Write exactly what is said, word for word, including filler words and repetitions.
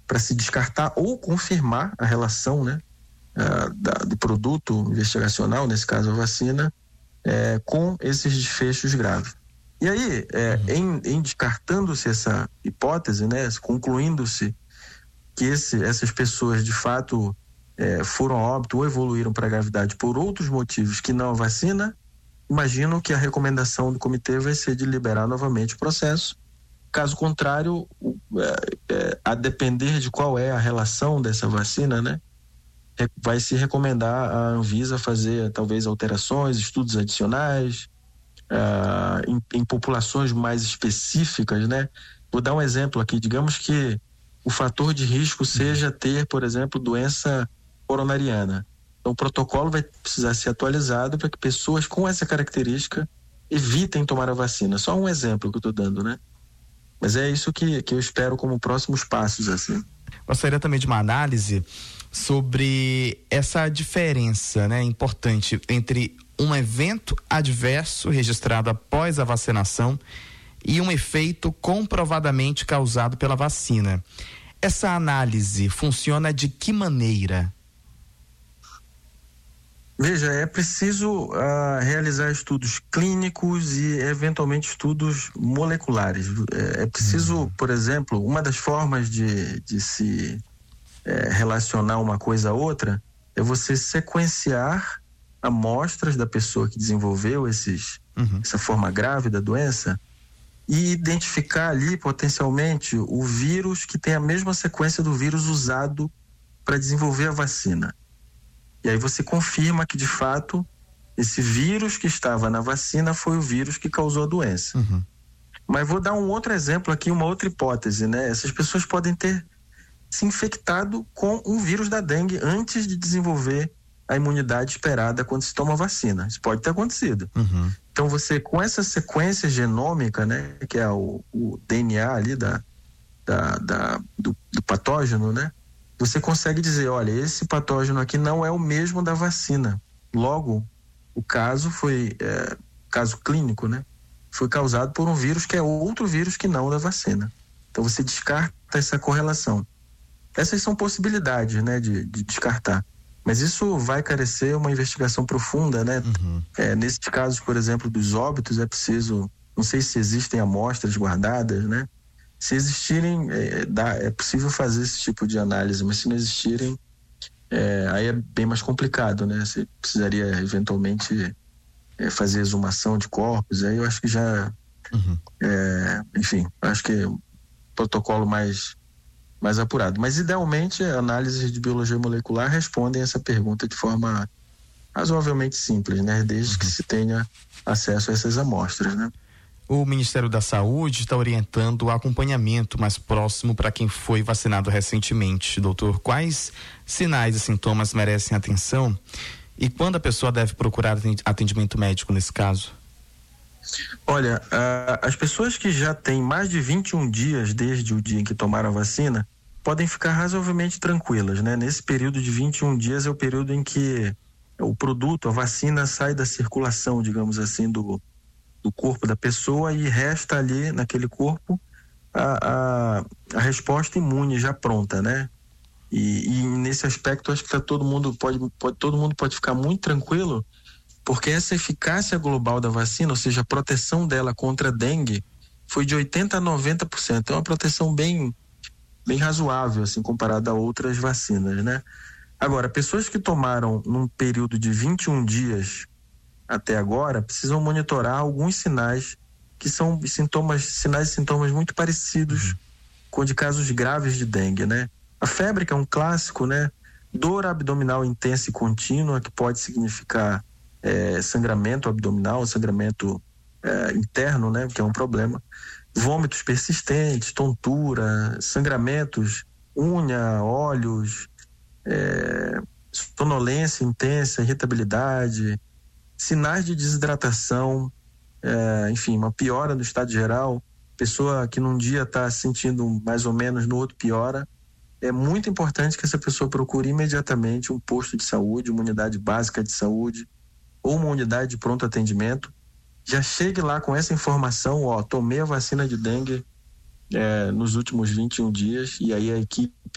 para se descartar ou confirmar a relação, né, uh, da, do produto investigacional, nesse caso a vacina, é, com esses desfechos graves. E aí, é, uhum. em, em descartando-se essa hipótese, né, concluindo-se que esse, essas pessoas de fato é, foram a óbito ou evoluíram para a gravidade por outros motivos que não a vacina, imagino que a recomendação do comitê vai ser de liberar novamente o processo. Caso contrário, é, é, a depender de qual é a relação dessa vacina, né, vai se recomendar a Anvisa fazer talvez alterações, estudos adicionais, uh, em, em populações mais específicas, né? Vou dar um exemplo aqui, digamos que o fator de risco seja ter, por exemplo, doença coronariana. Então o protocolo vai precisar ser atualizado para que pessoas com essa característica evitem tomar a vacina. Só um exemplo que eu estou dando, né? Mas é isso que, que eu espero como próximos passos, assim. Gostaria também de uma análise sobre essa diferença, né, importante entre um evento adverso registrado após a vacinação e um efeito comprovadamente causado pela vacina. Essa análise funciona de que maneira? Veja, é preciso uh, realizar estudos clínicos e eventualmente estudos moleculares. É, é preciso, uhum. por exemplo, uma das formas de, de se é, relacionar uma coisa a outra é você sequenciar amostras da pessoa que desenvolveu esses, uhum. essa forma grave da doença e identificar ali potencialmente o vírus que tem a mesma sequência do vírus usado para desenvolver a vacina. E aí você confirma que de fato esse vírus que estava na vacina foi o vírus que causou a doença. Uhum. Mas vou dar um outro exemplo aqui, uma outra hipótese, né? Essas pessoas podem ter se infectado com um vírus da dengue antes de desenvolver a imunidade esperada quando se toma a vacina. Isso pode ter acontecido. Uhum. Então você, com essa sequência genômica, né, que é o, o D N A ali da, da, da, do, do patógeno, né, você consegue dizer, olha, esse patógeno aqui não é o mesmo da vacina. Logo, o caso foi, é, caso clínico, né, foi causado por um vírus que é outro vírus que não da vacina. Então você descarta essa correlação. Essas são possibilidades, né, de, de descartar. Mas isso vai carecer uma investigação profunda, né? Uhum. É, nesses casos, por exemplo, dos óbitos, é preciso, não sei se existem amostras guardadas, né? Se existirem, é, dá, é possível fazer esse tipo de análise, mas se não existirem, é, aí é bem mais complicado, né? Você precisaria eventualmente é, fazer exumação de corpos, aí eu acho que já, uhum. é, enfim, acho que é um protocolo mais mais apurado. Mas, idealmente, análises de biologia molecular respondem essa pergunta de forma razoavelmente simples, né? Desde uhum. que se tenha acesso a essas amostras, né? O Ministério da Saúde está orientando o acompanhamento mais próximo para quem foi vacinado recentemente. Doutor, quais sinais e sintomas merecem atenção? E quando a pessoa deve procurar atendimento médico nesse caso? Olha, uh, as pessoas que já têm mais de vinte e um dias desde o dia em que tomaram a vacina podem ficar razoavelmente tranquilas, né? Nesse período de vinte e um dias é o período em que o produto, a vacina, sai da circulação, digamos assim, do, do corpo da pessoa e resta ali naquele corpo a, a, a resposta imune já pronta, né? E, e nesse aspecto acho que tá todo mundo pode, pode, todo mundo pode ficar muito tranquilo, porque essa eficácia global da vacina, ou seja, a proteção dela contra a dengue, foi de oitenta a noventa por cento. É uma proteção bem, bem razoável, assim, comparada a outras vacinas, né? Agora, pessoas que tomaram num período de vinte e um dias até agora, precisam monitorar alguns sinais que são sintomas, sinais e sintomas muito parecidos com de casos graves de dengue, né? A febre, que é um clássico, né? Dor abdominal intensa e contínua, que pode significar É, sangramento abdominal, sangramento é, interno, né, que é um problema, vômitos persistentes, tontura, sangramentos, unha, olhos, é, sonolência intensa, irritabilidade, sinais de desidratação, é, enfim, uma piora no estado geral, pessoa que num dia está se sentindo mais ou menos, no outro piora. É muito importante que essa pessoa procure imediatamente um posto de saúde, uma unidade básica de saúde, ou uma unidade de pronto atendimento, já chegue lá com essa informação, ó, tomei a vacina de dengue é, nos últimos vinte e um dias, e aí a equipe